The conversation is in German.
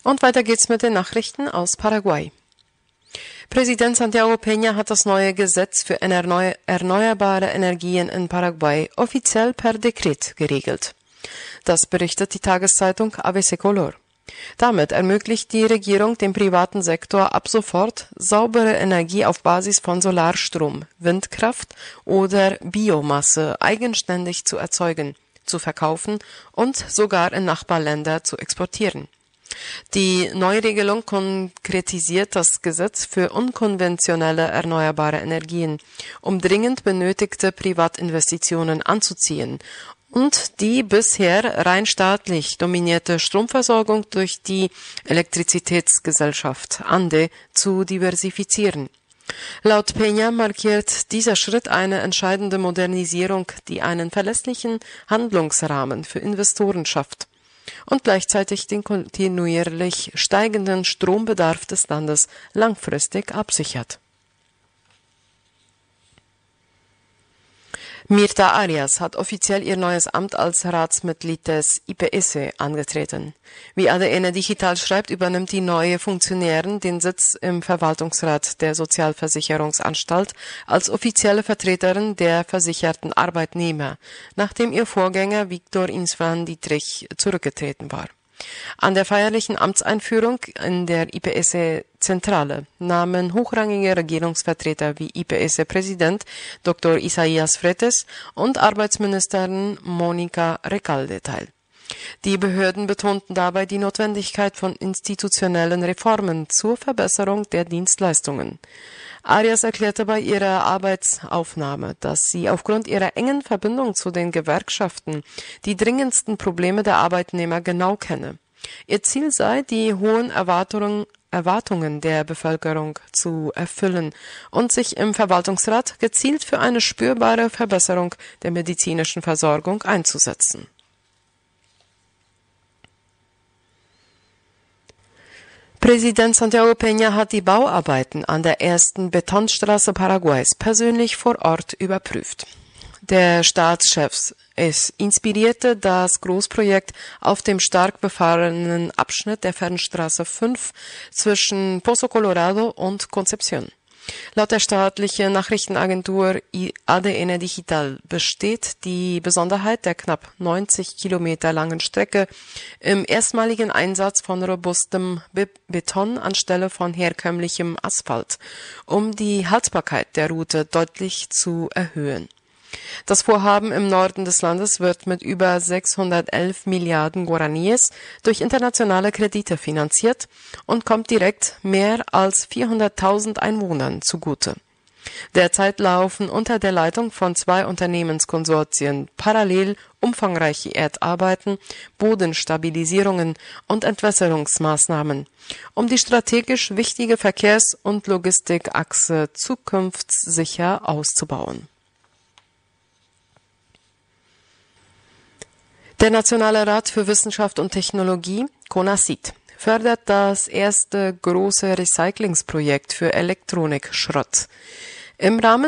Und weiter geht's mit den Nachrichten aus Paraguay. Präsident Santiago Peña hat das neue Gesetz für erneuerbare Energien in Paraguay offiziell per Dekret geregelt. Das berichtet die Tageszeitung ABC Color. Damit ermöglicht die Regierung dem privaten Sektor ab sofort saubere Energie auf Basis von Solarstrom, Windkraft oder Biomasse eigenständig zu erzeugen, zu verkaufen und sogar in Nachbarländer zu exportieren. Die Neuregelung konkretisiert das Gesetz für unkonventionelle erneuerbare Energien, um dringend benötigte Privatinvestitionen anzuziehen und die bisher rein staatlich dominierte Stromversorgung durch die Elektrizitätsgesellschaft ANDE zu diversifizieren. Laut Peña markiert dieser Schritt eine entscheidende Modernisierung, die einen verlässlichen Handlungsrahmen für Investoren schafft und gleichzeitig den kontinuierlich steigenden Strombedarf des Landes langfristig absichert. Mirta Arias hat offiziell ihr neues Amt als Ratsmitglied des IPS angetreten. Wie ADN Digital schreibt, übernimmt die neue Funktionärin den Sitz im Verwaltungsrat der Sozialversicherungsanstalt als offizielle Vertreterin der versicherten Arbeitnehmer, nachdem ihr Vorgänger Viktor István Dietrich zurückgetreten war. An der feierlichen Amtseinführung in der IPS-Zentrale nahmen hochrangige Regierungsvertreter wie IPS-Präsident Dr. Isaías Fretes und Arbeitsministerin Mónica Recalde teil. Die Behörden betonten dabei die Notwendigkeit von institutionellen Reformen zur Verbesserung der Dienstleistungen. Arias erklärte bei ihrer Arbeitsaufnahme, dass sie aufgrund ihrer engen Verbindung zu den Gewerkschaften die dringendsten Probleme der Arbeitnehmer genau kenne. Ihr Ziel sei, die hohen Erwartungen der Bevölkerung zu erfüllen und sich im Verwaltungsrat gezielt für eine spürbare Verbesserung der medizinischen Versorgung einzusetzen. Präsident Santiago Peña hat die Bauarbeiten an der ersten Betonstraße Paraguays persönlich vor Ort überprüft. Der Staatschef inspirierte das Großprojekt auf dem stark befahrenen Abschnitt der Fernstraße 5 zwischen Pozo Colorado und Concepción. Laut der staatlichen Nachrichtenagentur ADN Digital besteht die Besonderheit der knapp 90 Kilometer langen Strecke im erstmaligen Einsatz von robustem Beton anstelle von herkömmlichem Asphalt, um die Haltbarkeit der Route deutlich zu erhöhen. Das Vorhaben im Norden des Landes wird mit über 611 Milliarden Guaraníes durch internationale Kredite finanziert und kommt direkt mehr als 400.000 Einwohnern zugute. Derzeit laufen unter der Leitung von 2 Unternehmenskonsortien parallel umfangreiche Erdarbeiten, Bodenstabilisierungen und Entwässerungsmaßnahmen, um die strategisch wichtige Verkehrs- und Logistikachse zukunftssicher auszubauen. Der Nationale Rat für Wissenschaft und Technologie, CONACYT, fördert das erste große Recyclingsprojekt für Elektronikschrott. Im Rahmen